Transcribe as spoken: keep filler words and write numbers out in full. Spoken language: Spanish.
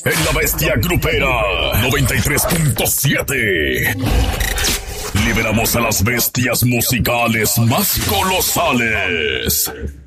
en La Bestia Grupera noventa y tres punto siete. Liberamos a las bestias musicales más colosales.